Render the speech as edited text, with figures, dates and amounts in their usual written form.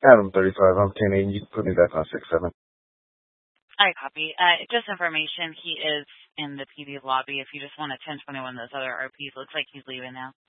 Adam 35, I'm 10-8. You can put me back on 6-7. I copy. Just information, he is in the PD lobby. If you just want to 1021 those other RPs, looks like he's leaving now.